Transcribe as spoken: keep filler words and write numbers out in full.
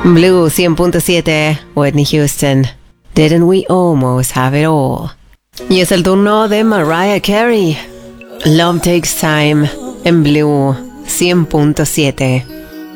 Blue cien punto siete, Whitney Houston. Didn't we almost have it all? Y es el turno de Mariah Carey. Love Takes Time en Blue cien punto siete.